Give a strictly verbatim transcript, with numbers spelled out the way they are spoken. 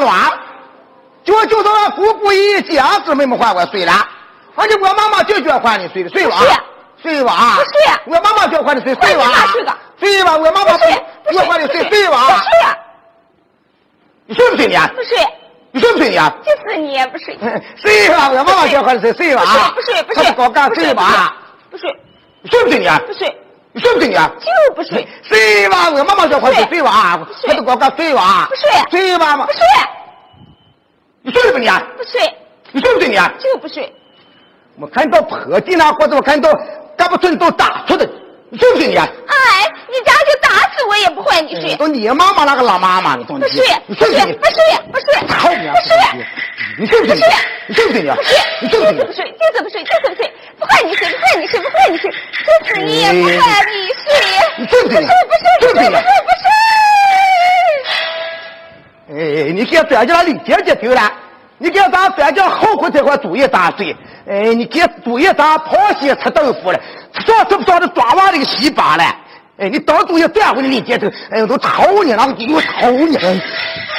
啊？就就说姑姑一家子妹妹还我睡了，而且我妈妈就叫还你睡的睡吧，睡吧， 不是， 我妈妈叫还你睡睡吧， 睡个， 睡吧，我妈妈睡， 我还你睡睡吧， 不睡， 你睡不睡你啊？ 不睡， 你睡不睡你啊？ 就是你也不睡， 睡吧，我妈妈叫还你睡睡吧， 不睡不睡不睡， 搞干睡吧， 不睡， 你睡不睡你啊？ 不睡。 你睡不睡你啊？ 就不睡。 睡吧，我妈妈叫快睡睡吧，快点搞搞睡吧。 不睡。 睡吧嘛。 不睡。 你睡不睡你啊？ 不睡。 你睡不睡你啊？ 就不睡。 我看到破地那或者我看到干不准都打出的，你睡不睡你啊？ 哎，你家就打死我也不换你睡。 都你妈妈那个老妈妈，你懂不睡。 你睡不睡？ 不睡。不睡。 操你！ 不睡。 你睡不睡？ 不睡。 你睡不睡你啊？ 不睡。 你睡不睡？ 就是不睡，就是不睡，就是不睡，不换你睡，不换你睡，不换你睡，就是你也不换你睡。 你睡不睡？ 不睡，不睡，不睡，不睡， 不睡。哎，你给咱家里姐姐丢了，你给咱咱家后悔这块主意打碎，哎，你给主意咱螃蟹吃豆腐了，说吃不说的抓娃这个稀巴了，哎，你当主意这样回你姐头，哎，都吵你了，我吵你了。